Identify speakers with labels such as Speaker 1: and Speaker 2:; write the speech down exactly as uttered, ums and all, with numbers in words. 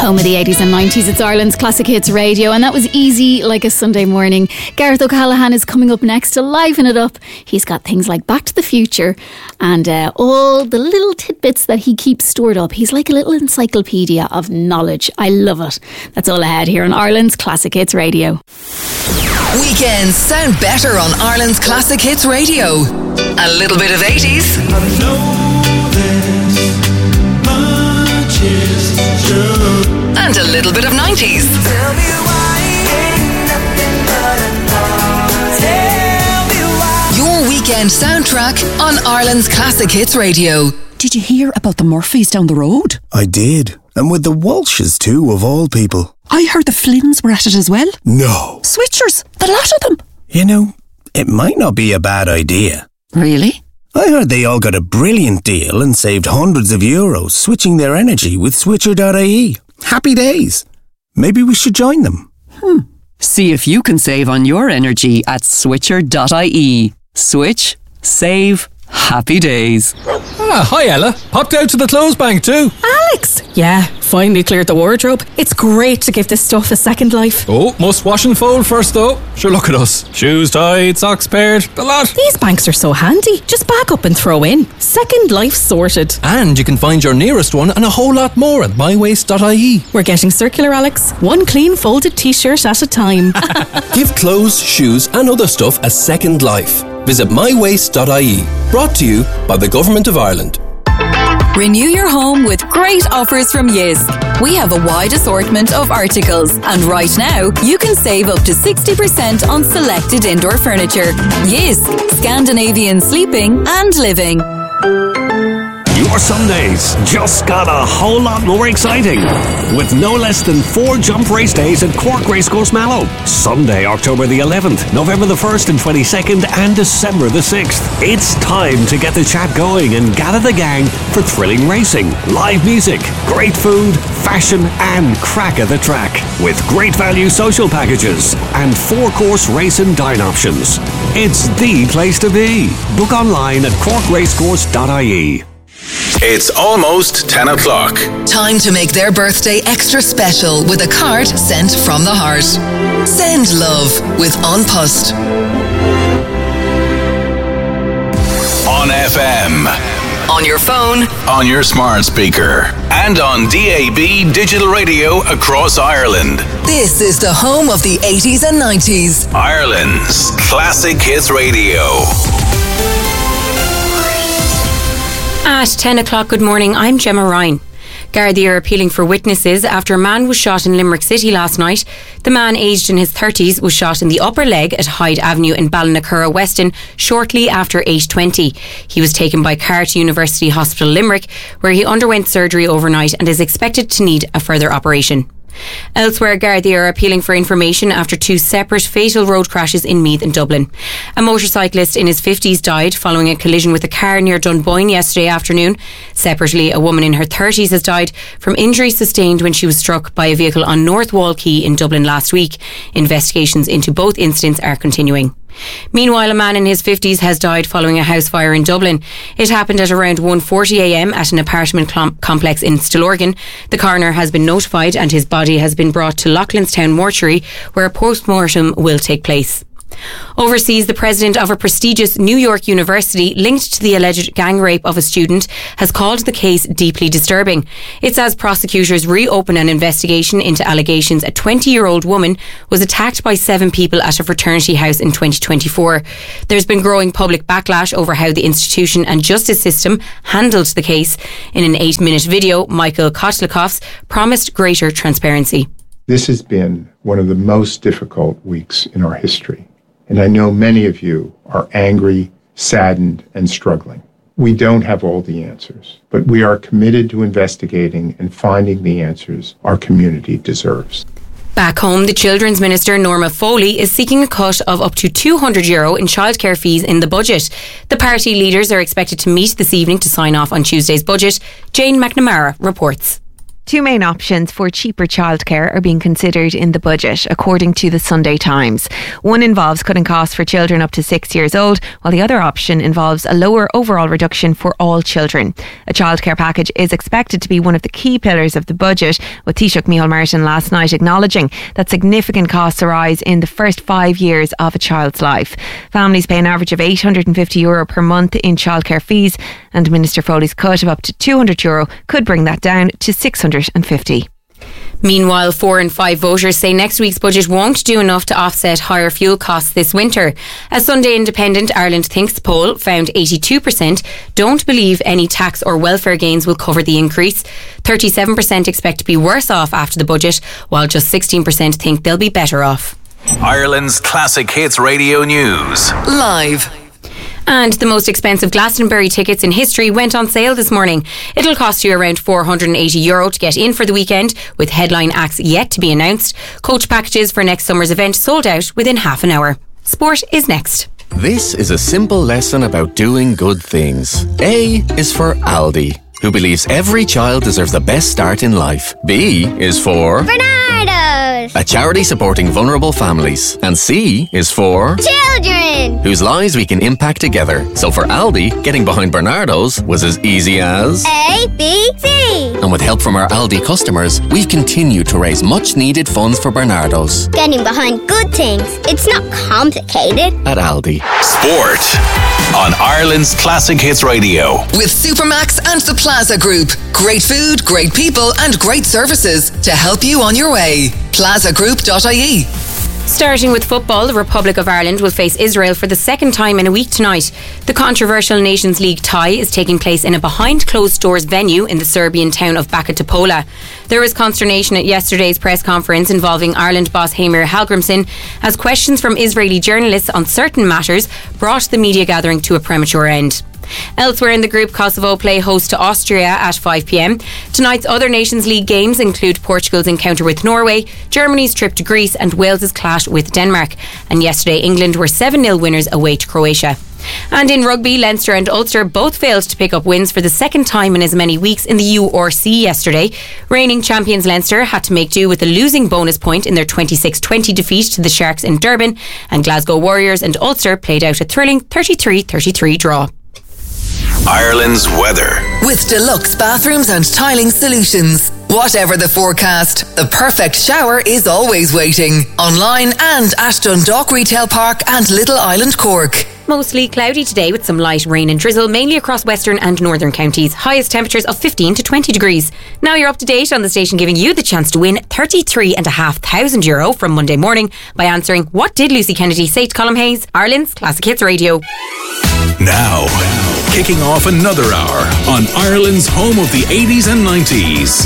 Speaker 1: Home of the eighties and nineties, it's Ireland's Classic Hits Radio, and that was easy like a Sunday morning. Gareth O'Callaghan is coming up next to liven it up. He's got things like Back to the Future and uh, all the little tidbits that he keeps stored up. He's like a little encyclopedia of knowledge. I love it. That's all ahead here on Ireland's Classic Hits Radio.
Speaker 2: Weekends sound better on Ireland's Classic Hits Radio. A little bit of eighties.
Speaker 3: I know this much is true.
Speaker 2: And a little bit of nineties.
Speaker 3: Tell me why ain't nothing but a lie. Tell me why.
Speaker 2: Your weekend soundtrack on Ireland's Classic Hits Radio.
Speaker 4: Did you hear about the Murphys down the road?
Speaker 5: I did. And with the Walshes too, of all people.
Speaker 4: I heard the Flynns were at it as well.
Speaker 5: No.
Speaker 4: Switchers, the lot of them.
Speaker 5: You know, it might not be a bad idea.
Speaker 4: Really?
Speaker 5: I heard they all got a brilliant deal and saved hundreds of euros switching their energy with switcher dot I E. Happy days. Maybe we should join them.
Speaker 4: Hmm. See if you can save on your energy at switcher dot I E. Switch, save, happy days.
Speaker 6: Ah, hi Ella. Popped out to the clothes bank too.
Speaker 7: Alex! Yeah, finally cleared the wardrobe. It's great to give this stuff a second life.
Speaker 6: Oh, must wash and fold first though. Sure, look at us. Shoes tied, socks paired, the lot.
Speaker 7: These banks are so handy. Just back up and throw in. Second life sorted.
Speaker 6: And you can find your nearest one and a whole lot more at my waste dot I E.
Speaker 7: We're getting circular, Alex. One clean folded t-shirt at a time.
Speaker 8: Give clothes, shoes and other stuff a second life. Visit my waste dot I E. Brought to you by the Government of Ireland.
Speaker 2: Renew your home with great offers from Jysk. We have a wide assortment of articles, and right now you can save up to sixty percent on selected indoor furniture. Jysk, Scandinavian sleeping and living.
Speaker 9: Your Sundays just got a whole lot more exciting with no less than four jump race days at Cork Racecourse Mallow. Sunday, October the eleventh, November the first and twenty-second, and December the sixth. It's time to get the chat going and gather the gang for thrilling racing, live music, great food, fashion, and crack of the track with great value social packages and four-course race and dine options. It's the place to be. Book online at cork racecourse dot I E.
Speaker 10: It's almost ten o'clock.
Speaker 2: Time to make their birthday extra special with a card sent from the heart. Send love with An Post.
Speaker 10: On F M.
Speaker 2: On your phone.
Speaker 10: On your smart speaker. And on D A B digital radio across Ireland.
Speaker 2: This is the home of the eighties and nineties.
Speaker 10: Ireland's Classic Hits Radio.
Speaker 11: At ten o'clock, good morning, I'm Gemma Ryan. Gardaí are appealing for witnesses after a man was shot in Limerick City last night. The man, aged in his thirties, was shot in the upper leg at Hyde Avenue in Ballinacurra, Weston, shortly after eight twenty. He was taken by car to University Hospital Limerick, where he underwent surgery overnight and is expected to need a further operation. Elsewhere, Gardaí are appealing for information after two separate fatal road crashes in Meath and Dublin. A motorcyclist in his fifties died following a collision with a car near Dunboyne yesterday afternoon. Separately, a woman in her thirties has died from injuries sustained when she was struck by a vehicle on North Wall Quay in Dublin last week. Investigations into both incidents are continuing. Meanwhile, a man in his fifties has died following a house fire in Dublin. It happened at around one forty a m at an apartment com- complex in Stillorgan. The coroner has been notified and his body has been brought to Loughlinstown Mortuary, where a post-mortem will take place. Overseas, the president of a prestigious New York university linked to the alleged gang rape of a student has called the case deeply disturbing. It's as prosecutors reopen an investigation into allegations a twenty-year-old woman was attacked by seven people at a fraternity house in twenty twenty-four. There's been growing public backlash over how the institution and justice system handled the case. In an eight-minute video, Michael Kotlikovs promised greater transparency.
Speaker 12: This has been one of the most difficult weeks in our history. And I know many of you are angry, saddened, and struggling. We don't have all the answers, but we are committed to investigating and finding the answers our community deserves.
Speaker 11: Back home, the Children's Minister Norma Foley is seeking a cut of up to two hundred euro in childcare fees in the budget. The party leaders are expected to meet this evening to sign off on Tuesday's budget. Jane McNamara reports.
Speaker 13: Two main options for cheaper childcare are being considered in the budget, according to the Sunday Times. One involves cutting costs for children up to six years old, while the other option involves a lower overall reduction for all children. A childcare package is expected to be one of the key pillars of the budget, with Taoiseach Micheál Martin last night acknowledging that significant costs arise in the first five years of a child's life. Families pay an average of eight hundred fifty euro per month in childcare fees, and Minister Foley's cut of up to two hundred euro could bring that down to six hundred fifty.
Speaker 11: Meanwhile, four in five voters say next week's budget won't do enough to offset higher fuel costs this winter. A Sunday Independent Ireland Thinks poll found eighty-two percent don't believe any tax or welfare gains will cover the increase. thirty-seven percent expect to be worse off after the budget, while just sixteen percent think they'll be better off.
Speaker 10: Ireland's Classic Hits Radio News.
Speaker 2: Live.
Speaker 11: And the most expensive Glastonbury tickets in history went on sale this morning. It'll cost you around four hundred eighty euro to get in for the weekend, with headline acts yet to be announced. Coach packages for next summer's event sold out within half an hour. Sport is next.
Speaker 14: This is a simple lesson about doing good things. A is for Aldi, who believes every child deserves the best start in life. B is for
Speaker 15: Bernardo's,
Speaker 14: a charity supporting vulnerable families. And C is for
Speaker 15: children,
Speaker 14: whose lives we can impact together. So for Aldi, getting behind Bernardo's was as easy as
Speaker 15: A, B, C.
Speaker 14: And with help from our Aldi customers, we've continued to raise much needed funds for Bernardo's.
Speaker 15: Getting behind good things. It's not complicated.
Speaker 14: At Aldi.
Speaker 10: Sport on Ireland's Classic Hits Radio.
Speaker 2: With Supermax and the Plaza Group. Great food, great people and great services to help you on your way. plaza group dot I E.
Speaker 11: Starting with football, the Republic of Ireland will face Israel for the second time in a week tonight. The controversial Nations League tie is taking place in a behind closed doors venue in the Serbian town of Baka Topola. There was consternation at yesterday's press conference involving Ireland boss Heimir Hallgrímsson, as questions from Israeli journalists on certain matters brought the media gathering to a premature end. Elsewhere in the group, Kosovo play host to Austria at five p.m. Tonight's other Nations League games include Portugal's encounter with Norway, Germany's trip to Greece and Wales's clash with Denmark. And yesterday, England were seven nil winners away to Croatia. And in rugby, Leinster and Ulster both failed to pick up wins for the second time in as many weeks in the U R C yesterday. Reigning champions Leinster had to make do with a losing bonus point in their twenty-six twenty defeat to the Sharks in Durban, and Glasgow Warriors and Ulster played out a thrilling thirty-three thirty-three draw.
Speaker 10: Ireland's weather.
Speaker 2: With deluxe bathrooms and tiling solutions. Whatever the forecast, the perfect shower is always waiting. Online and at Dundalk Retail Park and Little Island, Cork.
Speaker 11: Mostly cloudy today with some light rain and drizzle, mainly across western and northern counties. Highest temperatures of fifteen to twenty degrees. Now you're up to date on the station, giving you the chance to win thirty-three and a half thousand euro from Monday morning by answering what did Lucy Kennedy say to Colm Hayes? Ireland's Classic Hits Radio.
Speaker 10: Now, kicking off another hour on Ireland's home of the eighties and nineties.